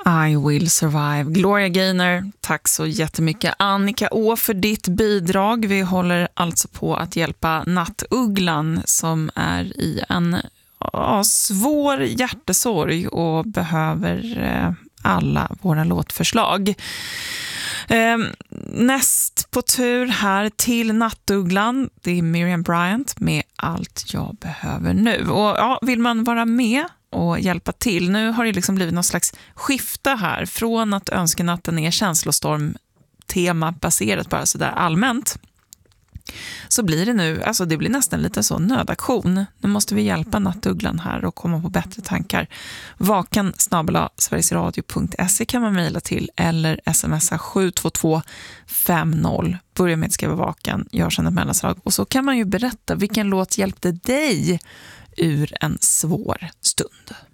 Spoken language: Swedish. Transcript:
I will survive. Gloria Gaynor, tack så jättemycket. Annika Å för ditt bidrag. Vi håller alltså på att hjälpa Nattugglan som är i en svår hjärtesorg och behöver alla våra låtförslag. Näst på tur här till Nattugglan, det är Miriam Bryant med Allt jag behöver nu. Och vill man vara med och hjälpa till, nu har det liksom blivit någon slags skifte här från att önskenatten är känslostorm tema baserat bara sådär allmänt, så blir det nu, alltså det blir nästan lite så nödaktion. Nu måste vi hjälpa Nattugglan här och komma på bättre tankar. vakan@sverigesradio.se kan man mejla till eller smsa 72250. Börja med att skriva vakan, gör sedan ett mellanslag. Och så kan man ju berätta vilken låt hjälpte dig ur en svår stund.